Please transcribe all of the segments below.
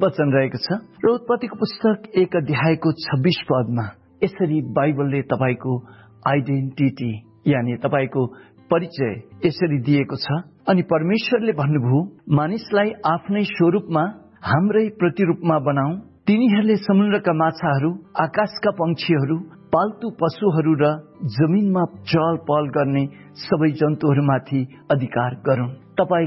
वचन रहेको छ र उत्पत्तिको पुस्तक 1 अध्यायको 26 पदमा यसरी बाइबलले तपाईको आइडेन्टिटी यानी तपाईको परिचय यसरी दिएको छ। अनि परमेश्वरले भन्नुभयो, मानिसलाई आफ्नै स्वरूपमा हाम्रै प्रतिरूपमा बनाऊ, तिनीहरूले समुद्रका माछाहरू, आकाशका पंक्षीहरू, पाल्तु पशुहरू र जमिनमा चलपल गर्ने सबै जन्तुहरूमाथि अधिकार गरून्। तपाई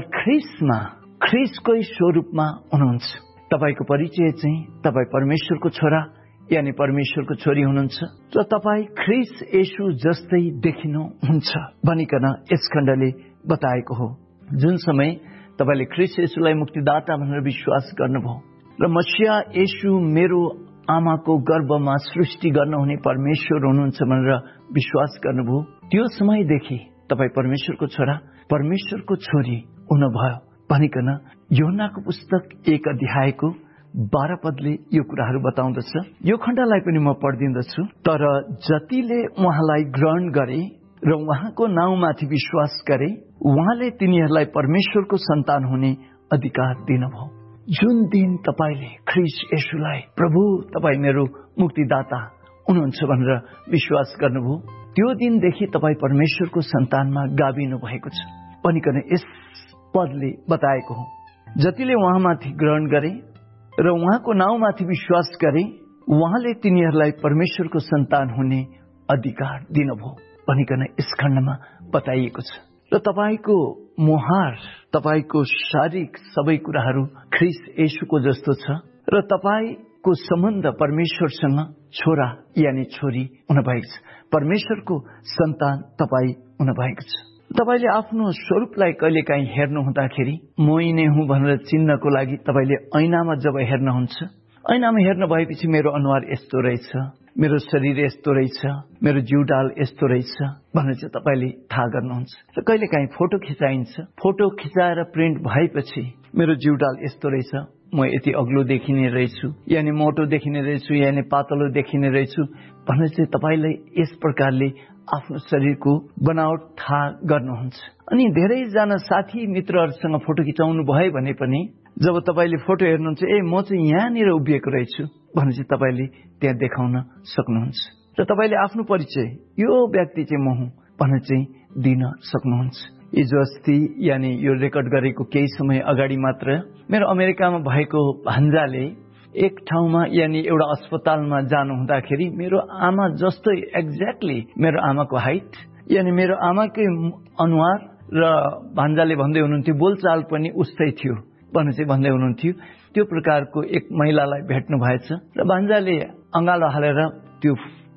ख्रिस्टकै स्वरूपमा हुनुहुन्छ। तपाईको परिचय चाहिँ तपाई परमेश्वरको छोरा यानी परमेश्वरको छोरी हुनुहुन्छ र तपाई ख्रिस्ट येशू जस्तै देखिनुहुन्छ भनिकन यस खण्डले बताएको हो। जुन समय तपाईले ख्रिस्ट येशूलाई मुक्तिदाता भनेर विश्वास गर्नुभयो र मसीहा येशू मेरो आमाको गर्भमा सृष्टि गर्नुहुने परमेश्वर हुनुहुन्छ भनेर विश्वास गर्नुभयो, त्यो समयदेखि तपाई परमेश्वरको छोरा, परमेश्वरको छोरी हुनुभयो भनिकन यूहन्नाको पुस्तक 1 अध्यायको 12 पदले यो कुराहरू बताउँदछ। यो खण्डलाई पनि म पढ्दिन्दछु। तर जतिले उहाँलाई ग्रहण गरे र उहाँको नाउँमाथि विश्वास गरे, उहाँले तिनीहरूलाई परमेश्वरको सन्तान हुने अधिकार दिनुभयो। जुन दिन तपाईले ख्रिस्ट येशूलाई प्रभु तपाई मेरो मुक्तिदाता हुनुहुन्छ भनेर विश्वास गर्नुभयो, त्यो दिनदेखि तपाई परमेश्वरको सन्तानमा गाभिनु भएको छ भनिकन यस पदले बताएको हो। जतिले उहाँमाथि ग्रहण गरे र उहाँको नाउँमाथि विश्वास गरे, उहाँले तिनीहरूलाई परमेश्वरको सन्तान हुने अधिकार दिनुभयो भनिकन यस खण्डमा बताइएको छ। र तपाईको मुहार, तपाईको शारीरिक सबै कुराहरू ख्रिस्ट येशूको जस्तो छ र तपाईको सम्बन्ध परमेश्वरसँग छोरा यानी छोरी हुनुभएको छ, परमेश्वरको सन्तान तपाई हुनुभएको छ। तपाईले आफ्नो स्वरूपलाई कहिलेकाहीँ हेर्नु हुँदाखेरि म नै हुँ भनेर चिन्नको लागि तपाईले ऐनामा जब हेर्नुहुन्छ, ऐनामा हेर्न भएपछि मेरो अनुहार यस्तो रहेछ, मेरो शरीर यस्तो रहेछ, मेरो जिउडाल यस्तो रहेछ भनेर चाहिँ तपाईले थाहा गर्नुहुन्छ। र कहिलेकाहीँ फोटो खिचाइन्छ, फोटो खिचाएर प्रिन्ट भएपछि मेरो जिउडाल यस्तो रहेछ, म यति अग्लो देखिने रहेछु यानी मोटो देखिने रहेछु यानी पातलो देखिने रहेछु भनेर चाहिँ तपाईले यस प्रकारले आफ्नो शरीरको बनावट थाहा गर्नुहुन्छ। अनि धेरैजना साथी मित्रहरूसँग फोटो खिचाउनु भयो भने पनि जब तपाईले फोटो हेर्नुहुन्छ, म चाहिँ यहाँनिर उभिएको रहेछु भने चाहिँ तपाईले त्यहाँ देखाउन सक्नुहुन्छ र तपाईले आफ्नो परिचय यो व्यक्ति चाहिँ म हुँ भनेर चाहिँ दिन सक्नुहुन्छ। हिजो अस्ति यानी यो रेकर्ड गरेको केही समय अगाडि मात्र मेरो अमेरिकामा भएको भान्जाले एक ठाउँमा यानी एउटा अस्पतालमा जानु हुँदाखेरि मेरो आमा जस्तो एक्ज्याक्टली मेरो आमाको हाइट यानी मेरो आमाकै अनुहार र भान्जाले भन्दै हुनुहुन्थ्यो बोलचाल पनि उस्तै थियो भनेर चाहिँ भन्दै हुनुहुन्थ्यो। त्यो प्रकारको एक महिलालाई भेट्नु भएछ र भान्जाले अँगालो हालेर त्यो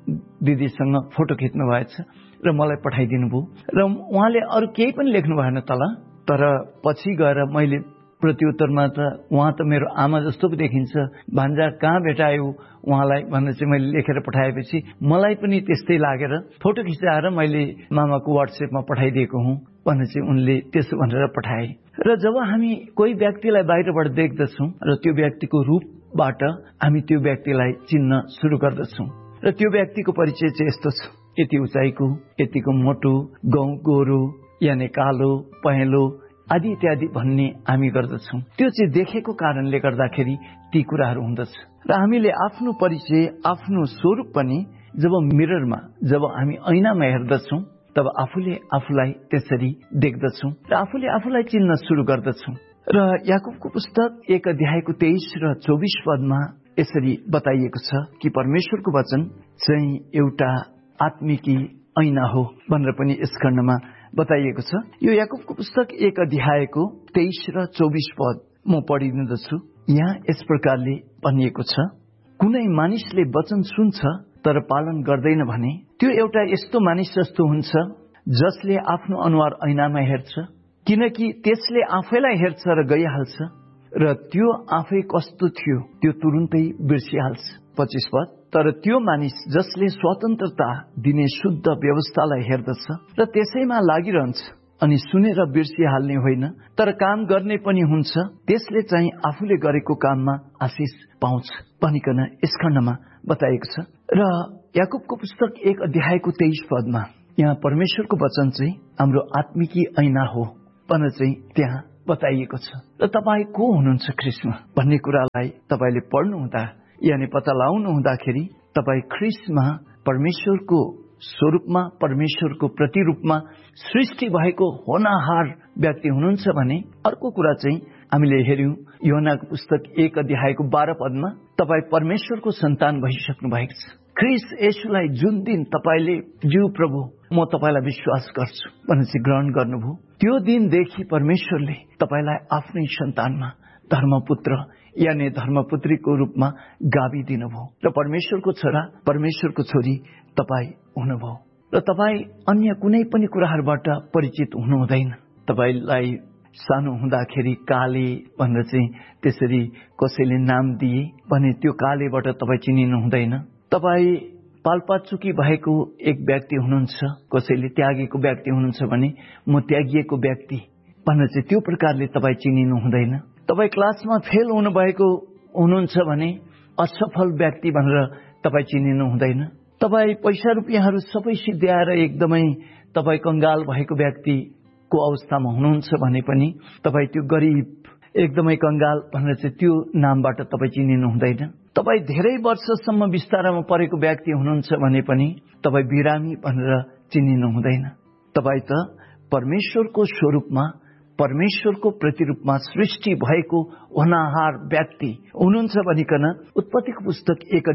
दिदीसँग फोटो खिच्नु भएछ र मलाई पठाइदिनु भयो र उहाँले अरू केही पनि लेख्नु भएन तल। तर पछि गएर मैले प्रत्युत्तरमा त उहाँ त मेरो आमा जस्तो पो देखिन्छ, भान्जा कहाँ भेटायो उहाँलाई भनेर चाहिँ मैले लेखेर पठाएपछि मलाई पनि त्यस्तै लागेर फोटो खिचाएर मैले मामाको व्हाट्सएपमा पठाइदिएको हुँ भनेर चाहिँ उनले त्यसो भनेर पठाए। र जब हामी कोही व्यक्तिलाई बाहिरबाट देख्दछौँ र त्यो व्यक्तिको रूपबाट हामी त्यो व्यक्तिलाई चिन्न सुरु गर्दछौँ र त्यो व्यक्तिको परिचय चाहिँ यस्तो छ, यति उचाइको, यतिको मोटो, गहुँ गोरो यानी कालो पहेँलो आदि इत्यादि भन्ने हामी गर्दछौँ। त्यो चाहिँ देखेको कारणले गर्दाखेरि ती कुराहरू हुँदछ र हामीले आफ्नो परिचय, आफ्नो स्वरूप पनि जब मिररमा, जब हामी ऐनामा हेर्दछौँ तब आफूले आफूलाई त्यसरी देख्दछौँ र आफूले आफूलाई चिन्न सुरु गर्दछौँ। र याकुबको पुस्तक 1 अध्यायको 23 र 24 पदमा यसरी बताइएको छ कि परमेश्वरको वचन चाहिँ एउटा आत्मिकी ऐना हो भनेर पनि यस खण्डमा बताइएको छ। यो याकुबको पुस्तक 1 अध्यायको 23 र 24 पद म पढिदिँदछु। यहाँ यस प्रकारले भनिएको छ, कुनै मानिसले वचन सुन्छ तर पालन गर्दैन भने त्यो एउटा यस्तो मानिस जस्तो हुन्छ जसले आफ्नो अनुहार ऐनामा हेर्छ, किनकि त्यसले आफैलाई हेर्छ र गइहाल्छ र त्यो आफै कस्तो थियो त्यो तुरुन्तै बिर्सिहाल्छ। 25 पद, तर त्यो मानिस जसले स्वतन्त्रता दिने शुद्ध व्यवस्थालाई हेर्दछ र त्यसैमा लागिरहन्छ अनि सुनेर बिर्सिहाल्ने होइन तर काम गर्ने पनि हुन्छ, त्यसले चाहिँ आफूले गरेको काममा आशिष पाउँछ भनिकन यस खण्डमा बताइएको छ। र याकुबको पुस्तक 1 अध्यायको 23 पदमा यहाँ परमेश्वरको वचन चाहिँ हाम्रो आत्मिकी ऐना हो भनेर चाहिँ त्यहाँ बताइएको छ। र तपाईँ को हुनुहुन्छ ख्रिस्टमा भन्ने कुरालाई तपाईँले पढ्नुहुँदा यानि पत्ता लगाउनु हुँदाखेरि तपाईँ ख्रिस्टमा परमेश्वरको स्वरूपमा परमेश्वरको प्रतिरूपमा सृष्टि भएको होनहार व्यक्ति हुनुहुन्छ भने अर्को कुरा चाहिँ हामीले हेर्यौं योहनाको पुस्तक 1:12 तपाईँ परमेश्वरको सन्तान भइसक्नु भएको छ। ख्रिस्ट येशूलाई जुन दिन तपाईले ज्यू प्रभु म तपाईलाई विश्वास गर्छु भनेपछि ग्रहण गर्नुभयो त्यो दिनदेखि परमेश्वरले तपाईलाई आफ्नै सन्तानमा धर्मपुत्र यानि धर्मपुत्रीको रूपमा गाभी दिनुभयो र परमेश्वरको छोरा परमेश्वरको छोरी तपाई हुनुभयो र तपाई अन्य कुनै पनि कुराहरूबाट परिचित हुनु हुँदैन। तपाईलाई सानो हुँदाखेरि काले भनेर चाहिँ त्यसरी कसैले नाम दिए भने त्यो कालेबाट तपाई चिनिनु हुँदैन। तपाई पाल्पाचुकी भएको एक व्यक्ति हुनुहुन्छ कसैले त्यागेको व्यक्ति हुनुहुन्छ भने म त्यागिएको व्यक्ति भनेर चाहिँ त्यो प्रकारले तपाई चिनिनु हुँदैन। तपाई क्लासमा फेल हुनु भएको हुनुहुन्छ भने असफल व्यक्ति भनेर तपाई चिनिनु हुँदैन। तपाई पैसा रुपियाँहरू सबै सिद्ध्याएर एकदमै तपाई कंगाल भएको व्यक्तिको अवस्थामा हुनुहुन्छ भने पनि तपाई त्यो गरिब एकदमै कंगाल भनेर चाहिँ त्यो नामबाट तपाई चिनिनु हुँदैन। तपाई धेरै वर्षसम्म बिस्तारामा परेको व्यक्ति हुनुहुन्छ भने पनि तपाई बिरामी भनेर चिनिनु हुँदैन। तपाई त परमेश्वरको स्वरूपमा परमेश्वरको प्रतिरूपमा सृष्टि भएको होनहार व्यक्ति हुनुहुन्छ भनिकन उत्पत्तिको पुस्तक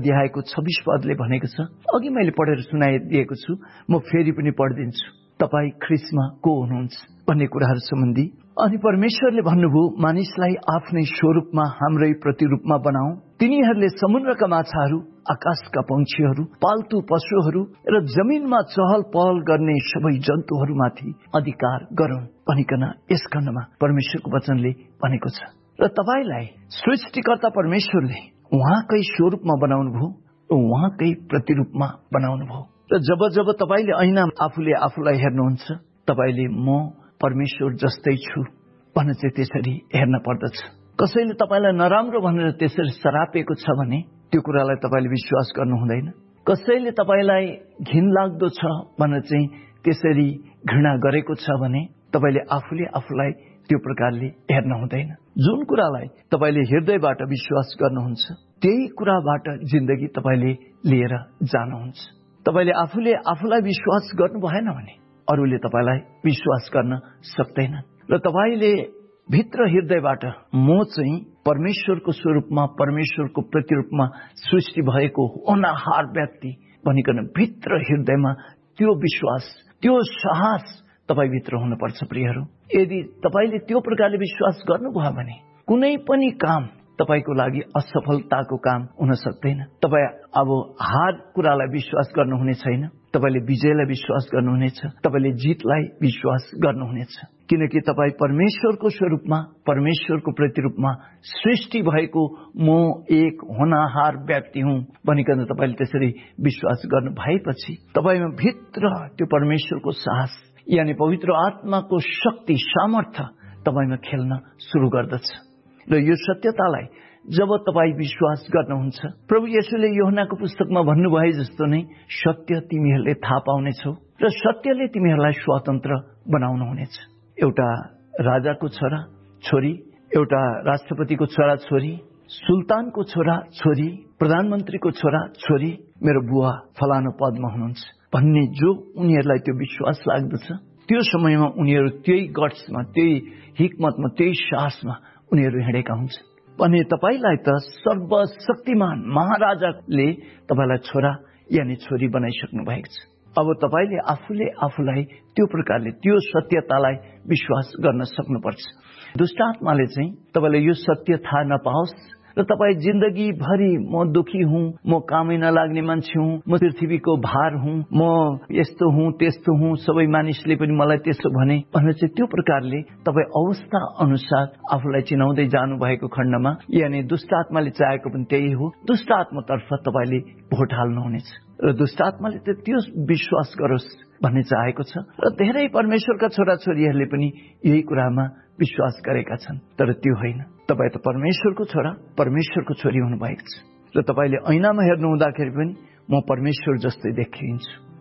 1:26 भनेको छ। अघि मैले पढेर सुनाइदिएको छु, म फेरि पनि पढिदिन्छु। तपाई ख्रिस्टमा को हुनुहुन्छ भन्ने कुराहरू सम्बन्धी। अनि परमेश्वरले भन्नुभयो मानिसलाई आफ्नै स्वरूपमा हाम्रै प्रतिरूपमा बनाऊ, तिनीहरूले समुद्रका माछाहरू आकाशका पंक्षीहरू पाल्तु पशुहरू र जमिनमा चहल पहल गर्ने सबै जन्तुहरूमाथि अधिकार गरून् भनिकन यस खण्डमा परमेश्वरको वचनले भनेको छ। र तपाईलाई सृष्टिकर्ता परमेश्वरले उहाँकै स्वरूपमा बनाउनु भयो र उहाँकै प्रतिरूपमा बनाउनु भयो। र जब जब तपाईले ऐना आफूले आफूलाई हेर्नुहुन्छ तपाईले म परमेश्वर जस्तै छु भनेर चाहिँ त्यसरी हेर्न पर्दछ। कसैले तपाईलाई नराम्रो भनेर त्यसरी सरापेको छ भने त्यो कुरालाई तपाईले विश्वास गर्नु हुँदैन। कसैले तपाईलाई घिनलाग्दो छ भनेर चाहिँ त्यसरी घृणा गरेको छ भने तपाईले आफूले आफूलाई त्यो प्रकारले हेर्न हुँदैन। जुन कुरालाई तपाईले हृदयबाट विश्वास गर्नुहुन्छ त्यही कुराबाट जिन्दगी तपाईले लिएर जानुहुन्छ। तपाईले आफूले आफूलाई विश्वास गर्नु भएन भने अरूले तपाईलाई विश्वास गर्न सक्दैन। र तपाईले भित्र हृदयबाट म चाहिँ परमेश्वरको स्वरूपमा परमेश्वरको प्रतिरूपमा सृष्टि भएको होनहार व्यक्ति भनिकन भित्र हृदयमा त्यो विश्वास त्यो साहस तपाई भित्र हुनुपर्छ। प्रियहरू, यदि तपाईले त्यो प्रकारले विश्वास गर्नुभयो भने कुनै पनि काम तपाईको लागि असफलताको काम हुन सक्दैन। तपाई अब हार कुरालाई विश्वास गर्नुहुने छैन, तपाईले विजयलाई विश्वास गर्नुहुनेछ, तपाईले जितलाई विश्वास गर्नुहुनेछ। किनकि तपाई परमेश्वरको स्वरूपमा परमेश्वरको प्रतिरूपमा सृष्टि भएको म एक होनहार व्यक्ति हुँ भनिकन तपाईले त्यसरी विश्वास गर्नु भएपछि तपाईमा भित्र त्यो परमेश्वरको साहस यानी पवित्र आत्माको शक्ति सामर्थ्य तपाईमा खेल्न सुरु गर्दछ। र यो सत्यतालाई जब तपाई विश्वास गर्नुहुन्छ प्रभु येशूले यूहन्नाको पुस्तकमा भन्नुभए जस्तो नै सत्य तिमीहरूले थाहा पाउनेछौ र सत्यले तिमीहरूलाई स्वतन्त्र बनाउनु हुनेछ। एउटा राजाको छोरा छोरी, एउटा राष्ट्रपतिको छोरा छोरी, सुल्तानको छोरा छोरी, प्रधानमन्त्रीको छोरा छोरी मेरो बुवा फलानो पदमा हुनुहुन्छ भन्ने जो उनीहरूलाई त्यो विश्वास लाग्दछ त्यो समयमा उनीहरू त्यही गट्समा त्यही हिक्मतमा त्यही साहसमा उनीहरू हिँडेका हुन्छ। भने तपाईलाई त सर्वशक्तिमान महाराजाले तपाईलाई छोरा यानी छोरी बनाइसक्नु भएको छ। अब तपाईले आफूले आफूलाई त्यो प्रकारले त्यो सत्यतालाई विश्वास गर्न सक्नुपर्छ। दुष्ट आत्माले चाहिँ तपाईलाई यो सत्य थाहा नपाओस् र तपाई जिन्दगी भरि म दुखी हुँ, म कामै नलाग्ने मान्छे हुँ, म पृथ्वीको भार हुँ, म यस्तो हुँ त्यस्तो हुँ, सबै मानिसले पनि मलाई त्यसो भने भनेर चाहिँ त्यो प्रकारले तपाई अवस्था अनुसार आफूलाई चिनाउँदै जानु भएको खण्डमा यानी दुष्ट आत्माले चाहेको पनि त्यही हो। दुष्ट आत्मातर्फ तपाईले भोट हाल्नुहुनेछ र दुष्ट आत्माले त त्यो विश्वास गरोस् भन्ने चाहेको छ र धेरै परमेश्वरका छोराछोरीहरूले पनि यही कुरामा विश्वास गरेका छन्। तर त्यो होइन, तपाई त परमेश्वरको छोरा परमेश्वरको छोरी हुनुभएको छ र तपाईले ऐनामा हेर्नु हुँदाखेरि पनि म परमेश्वर जस्तै देखिन्छु,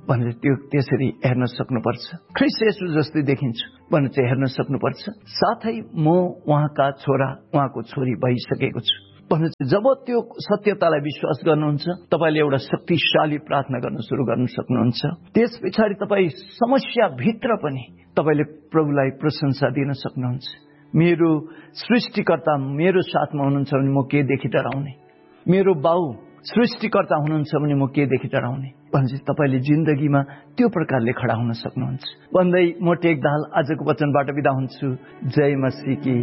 भनेर त्यो त्यसरी हेर्न सक्नुपर्छ। ख्रीष्ट येशू जस्तै देखिन्छु भनेर चाहिँ हेर्न सक्नुपर्छ। साथै म उहाँका छोरा उहाँको छोरी भइसकेको छु भने जब त्यो सत्यतालाई विश्वास गर्नुहुन्छ तपाईले एउटा शक्तिशाली प्रार्थना गर्न सुरु गर्न सक्नुहुन्छ। त्यस पछाडि तपाई समस्या भित्र पनि तपाईले प्रभुलाई प्रशंसा दिन सक्नुहुन्छ। मेरो सृष्टिकर्ता मेरो साथमा हुनुहुन्छ भने म के देखि डराउने, मेरो बाउ सृष्टिकर्ता हुनुहुन्छ भने म के देखि डराउने भने तपाईले जिन्दगीमा त्यो प्रकारले खडा हुन सक्नुहुन्छ भन्दै म टेकदाल आजको वचनबाट बिदा हुन्छु। जय मसीह की।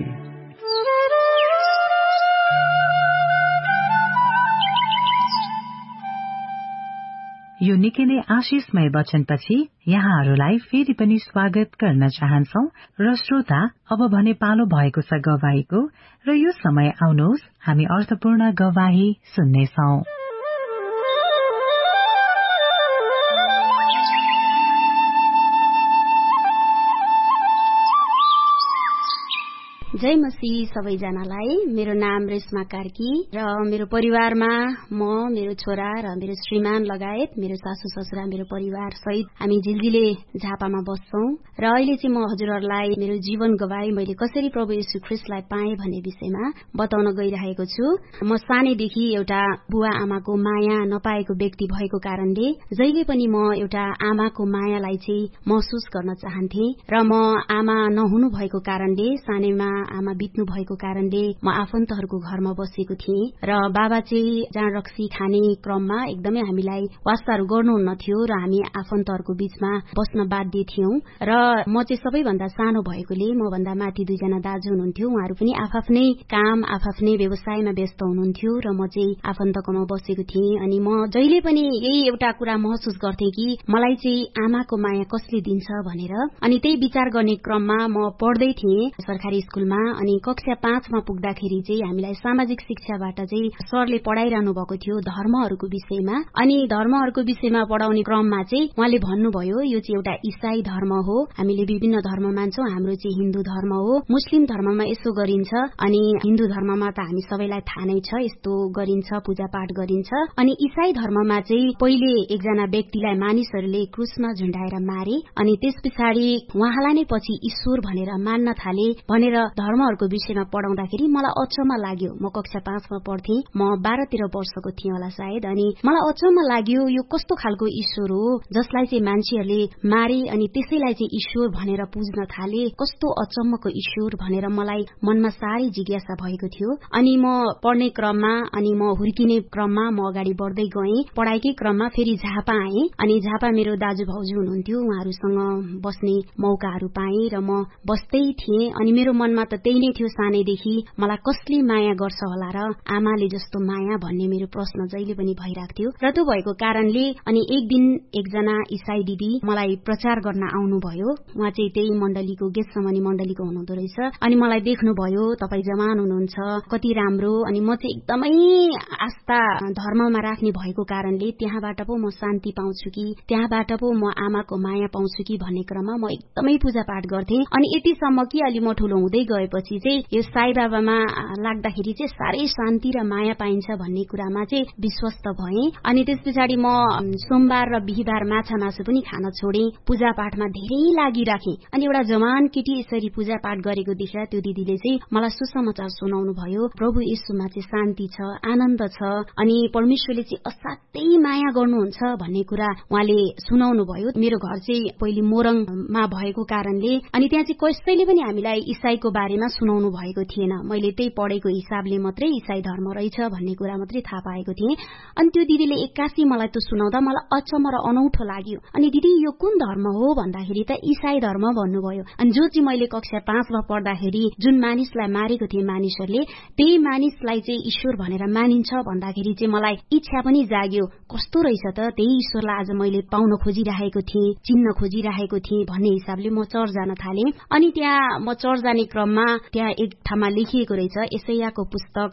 यो निकै नै आशिषमय वचनपछि यहाँहरूलाई फेरि पनि स्वागत गर्न चाहन्छौ र श्रोता, अब भने पालो भएको छ गवाहीको र यो समय आउनुहोस् हामी अर्थपूर्ण गवाही सुन्नेछौं। जय मसीह सबैजनालाई। मेरो नाम रेशमा कार्की र मेरो परिवारमा म, मेरो छोरा र मेरो श्रीमान लगायत मेरो सासू ससुरा मेरो परिवार सहित हामी झिलझिले झापामा बस्छौं र अहिले चाहिँ म हजुरहरूलाई मेरो जीवन गवाही मैले कसरी प्रभु येशू ख्रीष्टलाई पाएँ भन्ने विषयमा बताउन गइरहेको छु। म सानैदेखि एउटा बुवा आमाको माया नपाएको व्यक्ति भएको कारणले जहिले पनि म एउटा आमाको मायालाई चाहिँ महसुस गर्न चाहन्थे र म आमा नहुनु भएको कारणले सानैमा आमा बित्नु भएको कारणले म आफन्तहरूको घरमा बसेको थिएँ र बाबा चाहिँ जाँड रक्सी खाने क्रममा एकदमै हामीलाई वास्ताहरू गर्नुहुन्न थियो र हामी आफन्तहरूको बीचमा बस्न बाध्य थियौं र म चाहिँ सबैभन्दा सानो भएकोले म भन्दा माथि दुईजना दाजु हुनुहुन्थ्यो। उहाँहरू पनि आफआफ्नै काम आफआफ्नै व्यवसायमा व्यस्त हुनुहुन्थ्यो र म चाहिँ आफन्तकोमा बसेको थिएँ। अनि म जहिले पनि यही एउटा कुरा महसुस गर्थे कि मलाई चाहिँ आमाको माया कसले दिन्छ भनेर। अनि त्यही विचार गर्ने क्रममा म पढ्दै थिएँ सरकारी स्कुलमा। अनि कक्षा 5 मा पुग्दाखेरि चाहिँ हामीलाई सामाजिक शिक्षाबाट चाहिँ सरले पढाइरहनु भएको थियो धर्महरूको विषयमा। अनि धर्महरूको विषयमा पढाउने क्रममा चाहिँ उहाँले भन्नुभयो यो चाहिँ एउटा ईसाई धर्म हो, हामीले विभिन्न धर्म मान्छौं, हाम्रो चाहिँ हिन्दू धर्म हो। मुस्लिम धर्ममा यसो गरिन्छ अनि हिन्दू धर्ममा त हामी सबैलाई थाहा नै छ यस्तो गरिन्छ, पूजापाठ गरिन्छ। अनि ईसाई धर्ममा चाहिँ पहिले एकजना व्यक्तिलाई मानिसहरूले क्रुसमा झुण्डाएर मारे अनि त्यस पछाडि उहाँलाई नै पछि ईश्वर भनेर मान्न थाले भनेर धर्महरूको विषयमा पढाउँदाखेरि मलाई अचम्म लाग्यो। म कक्षा 5 मा पढ्थेँ, म 12-13 वर्षको थिएँ होला सायद। अनि मलाई अचम्म लाग्यो यो कस्तो खालको ईश्वर हो जसलाई चाहिँ मान्छेहरूले मारे अनि त्यसैलाई चाहिँ ईश्वर भनेर पुज्न थाले, कस्तो अचम्मको ईश्वर भनेर मलाई मनमा साह्रै जिज्ञासा भएको थियो। अनि म पढ्ने क्रममा अनि म हुर्किने क्रममा म अगाडि बढ्दै गएँ। पढाइकै क्रममा फेरि झापा आएँ अनि झापा मेरो दाजु भाउजू हुनुहुन्थ्यो, उहाँहरूसँग बस्ने मौकाहरू पाएँ र म बस्दै थिएँ। अनि मेरो मनमा त त्यही नै थियो सानैदेखि मलाई कसले माया गर्छ होला र आमाले जस्तो माया भन्ने मेरो प्रश्न जहिले पनि भइरहेको थियो। र त्यो भएको कारणले अनि एक दिन एकजना ईसाई दिदी मलाई प्रचार गर्न आउनुभयो। उहाँ चाहिँ त्यही मण्डलीको गेतसमनी मण्डलीको हुनुहुँदो रहेछ। अनि मलाई देख्नुभयो, तपाईँ जवान हुनुहुन्छ, कति राम्रो। अनि म चाहिँ एकदमै आस्था धर्ममा राख्ने भएको कारणले त्यहाँबाट पो म शान्ति पाउँछु कि त्यहाँबाट पो म आमाको माया पाउँछु कि भन्ने क्रममा म एकदमै पूजापाठ गर्थेँ। अनि यतिसम्म कि अलि म ठुलो हुँदै गएपछि चाहिँ यो साई बाबामा लाग्दाखेरि चाहिँ साह्रै शान्ति र माया पाइन्छ भन्ने कुरामा चाहिँ विश्वस्त भएँ। अनि त्यस पछाडि म सोमबार र बिहिबार माछा मासु पनि खान छोडेँ, पूजापाठमा धेरै लागिराखेँ। अनि एउटा जवान केटी यसरी पूजापाठ गरेको देखेर त्यो दिदीले चाहिँ मलाई सुसमाचार सुनाउनु भयो, प्रभु येशूमा चाहिँ शान्ति छ, आनन्द छ अनि परमेश्वरले चाहिँ असाध्यै माया गर्नुहुन्छ भन्ने कुरा उहाँले सुनाउनु भयो। मेरो घर चाहिँ पहिले मोरङमा भएको कारणले अनि त्यहाँ चाहिँ कसैले पनि हामीलाई ईसाईको बारेमा सुनाउनु भएको थिएन। मैले त्यही पढेको हिसाबले मात्रै ईसाई धर्म रहेछ भन्ने कुरा मात्रै थाहा पाएको थिएँ। अनि त्यो दिदीले एक्कासी मलाई त्यो सुनाउँदा मलाई अचम्म र अनौठो लाग्यो। अनि दिदी यो कुन धर्म हो भन्दाखेरि त ईसाई धर्म भन्नुभयो। अनि जो चाहिँ मैले कक्षा 5 मा पढ्दाखेरि जुन मानिसलाई मारेको थिए मानिसहरूले त्यही मानिसलाई चाहिँ ईश्वर भनेर मानिन्छ भन्दाखेरि चाहिँ मलाई इच्छा पनि जाग्यो, कस्तो रहेछ त त्यही ईश्वरलाई आज मैले पाउन खोजिरहेको थिएँ, चिन्न खोजिरहेको थिएँ भन्ने हिसाबले म चर्च जान थालेँ। अनि त्यहाँ म चर्च जाने क्रममा बाइबलमा त्यहाँ एक ठाउँमा लेखिएको रहेछ, यशायाको पुस्तक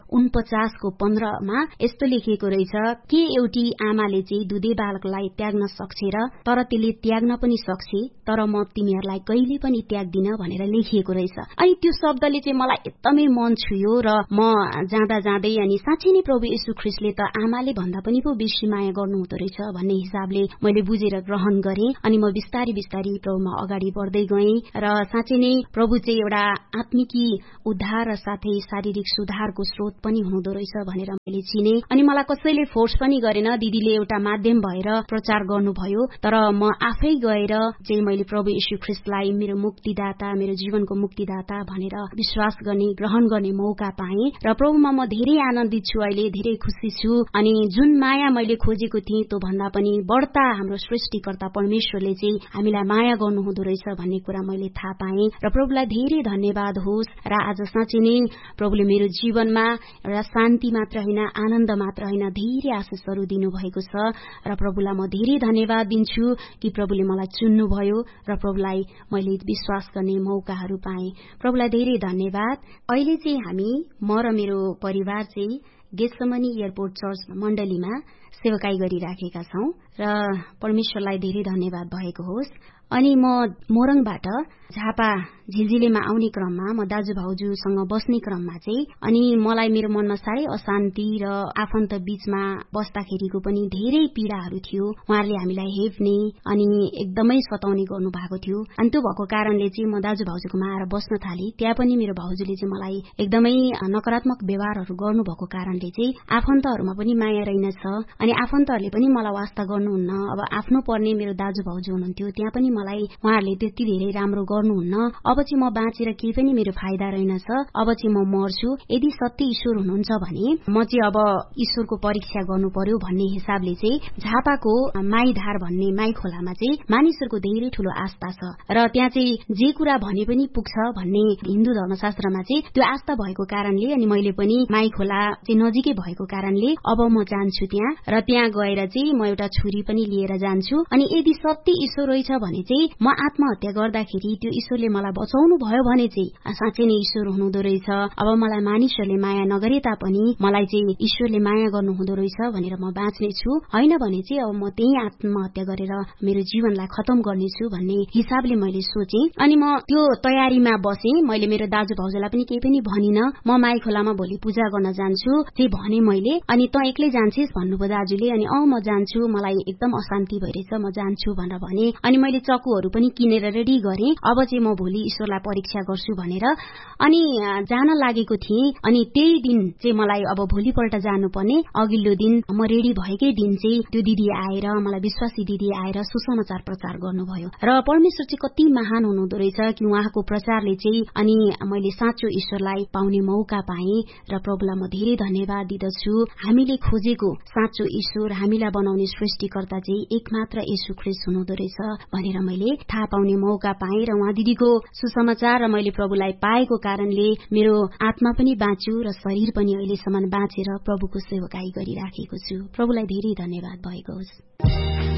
49:15 यस्तो लेखिएको रहेछ, के एउटी आमाले चाहिँ दुधे बालकलाई त्याग्न सक्छ र तर त्यसले त्याग्न पनि सक्छ, तर म तिमीहरूलाई कहिले पनि त्याग्दिन भनेर लेखिएको रहेछ। अनि त्यो शब्दले चाहिँ मलाई एकदमै मन छुयो र म जाँदै अनि साँच्चै नै प्रभु येशू ख्रीष्टले त आमाले भन्दा पनि पो बेसी माया गर्नुहुँदो रहेछ भन्ने हिसाबले मैले बुझेर ग्रहण गरेँ। अनि म बिस्तारी प्रभुमा अगाडि बढ्दै गएँ र साँच्चै नै प्रभु चाहिँ एउटा आत्मिकी उद्धार र साथै शारीरिक सुधारको स्रोत पनि हुनुहुँदो रहेछ भनेर मैले चिने। अनि मलाई कसैले फोर्स पनि गरेन, दिदीले एउटा माध्यम भएर प्रचार गर्नुभयो, तर म आफै गएर चाहिँ मैले प्रभु येशू ख्रीष्टलाई मेरो मुक्तिदाता, मेरो जीवनको मुक्तिदाता भनेर विश्वास गर्ने, ग्रहण गर्ने मौका पाएँ र प्रभुमा म धेरै आनन्दित छु, अहिले धेरै खुशी छु। अनि जुन माया मैले खोजेको थिएँ त्यो भन्दा पनि बढ्ता हाम्रो सृष्टिकर्ता परमेश्वरले चाहिँ हामीलाई माया गर्नुहुँदो रहेछ भन्ने कुरा मैले थाहा पाएँ र प्रभुलाई धेरै धन्यवाद होस्। र आज साँच्चै नै प्रभुले मेरो जीवनमा एउटा शान्ति मात्र होइन, आनन्द मात्र होइन, धेरै आशिषहरू दिनुभएको छ र प्रभुलाई म धेरै धन्यवाद दिन्छु कि प्रभुले मलाई चुन्नुभयो र प्रभुलाई मैले विश्वास गर्ने मौकाहरू पाएँ। प्रभुलाई धेरै धन्यवाद। अहिले चाहिँ हामी, म र मेरो परिवार चाहिँ गेत्सेमनी एयरपोर्ट चर्च मण्डलीमा सेवकाई गरिराखेका छौं र परमेश्वरलाई धेरै धन्यवाद भएको होस्। अनि म मोरङबाट झापा झिलझिलेमा आउने क्रममा, म दाजु भाउजूसँग बस्ने क्रममा चाहिँ अनि मलाई मेरो मनमा साह्रै अशान्ति र आफन्त बीचमा बस्दाखेरिको पनि धेरै पीड़ाहरू थियो। उहाँहरूले हामीलाई हेप्ने अनि एकदमै सताउने गर्नु भएको थियो। अनि त्यो भएको कारणले चाहिँ म दाजु भाउजूकोमा आएर बस्न थालेँ। त्यहाँ पनि मेरो भाउजूले चाहिँ मलाई एकदमै नकारात्मक व्यवहारहरू गर्नुभएको कारणले चाहिँ आफन्तहरूमा पनि माया रहेनछ। अनि आफन्तहरूले पनि मलाई वास्ता गर्नुहुन्न। अब आफ्नो पर्ने मेरो दाजु भाउजू हुनुहुन्थ्यो, त्यहाँ पनि मलाई उहाँहरूले त्यति धेरै राम्रो गर्नुहुन्न। अब चाहिँ म बाँचेर केही पनि मेरो फाइदा रहेनछ, अब चाहिँ म मर्छु। यदि सत्य ईश्वर हुनुहुन्छ भने म चाहिँ अब ईश्वरको परीक्षा गर्नु पर्यो भन्ने हिसाबले चाहिँ झापाको माईधार भन्ने माई खोलामा चाहिँ मानिसहरूको धेरै ठूलो आस्था छ र त्यहाँ चाहिँ जे कुरा भने पनि पुग्छ भन्ने हिन्दू धर्मशास्त्रमा चाहिँ त्यो आस्था भएको कारणले अनि मैले पनि माई खोला चाहिँ नजिकै भएको कारणले अब म जान्छु त्यहाँ र त्यहाँ गएर चाहिँ म एउटा छुरी पनि लिएर जान्छु। अनि यदि सत्य ईश्वर रहेछ भने चाहिँ म आत्महत्या गर्दाखेरि त्यो ईश्वरले मलाई बचाउनु भयो भने चाहिँ साँच्चै नै ईश्वर हुनुहुँदो रहेछ। अब मलाई मानिसहरूले माया नगरे तापनि मलाई चाहिँ ईश्वरले माया गर्नुहुँदो रहेछ भनेर म बाँच्ने छु, होइन भने चाहिँ अब म त्यही आत्महत्या गरेर मेरो जीवनलाई खतम गर्नेछु भन्ने हिसाबले मैले सोचेँ। अनि म त्यो तयारीमा बसेँ। मैले मेरो दाजु भाउजूलाई पनि केही पनि भनिन। म माई खोलामा भोलि पूजा गर्न जान्छु चाहिँ भने मैले। अनि त एक्लै जान्छेस् भन्नुभयो दाजुले। अनि म जान्छु, मलाई एकदम अशान्ति भइरहेछ, म जान्छु भनेर भने। अनि मैले चक्कुहरू पनि किनेर रेडी गरेँ, अब चाहिँ म भोलि ईश्वरलाई परीक्षा गर्छु भनेर। अनि जान लागेको थिएँ। अनि त्यही दिन चाहिँ मलाई अब भोलिपल्ट जानुपर्ने अघिल्लो दिन म रेडी भएकै दिन चाहिँ त्यो दिदी आएर, मलाई विश्वासी दिदी आएर सुसमाचार प्रचार गर्नुभयो र परमेश्वर चाहिँ कति महान हुनुहुँदो रहेछ कि उहाँको प्रचारले चाहिँ अनि मैले साँचो ईश्वरलाई पाउने मौका पाएँ र प्रभुलाई म धेरै धन्यवाद दिदछु। हामीले खोजेको साँचो ईश्वर, हामीलाई बनाउने सृष्टिकर्ता चाहिँ एकमात्र येशू ख्रीष्ट हुनुहुँदो रहेछ भनेर मैले थाहा पाउने मौका पाएँ र उहाँ दिदीको सुसमाचार र मैले प्रभुलाई पाएको कारणले मेरो आत्मा पनि बाँच्यो र शरीर पनि अहिलेसम्म बाँचेर प्रभुको सेवकाई गरिराखेको छु। प्रभुलाई धेरै धन्यवाद भएको होस्।